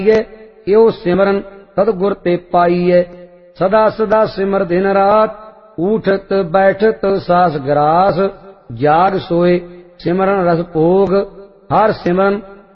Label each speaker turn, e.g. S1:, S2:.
S1: इहो सिमरन सतगुर ते पाईए। सदा सदा सिमर दिन रात, उठत बैठत सास ग्रास। जाग सोए सिमरन रस भोग, हर सिमरन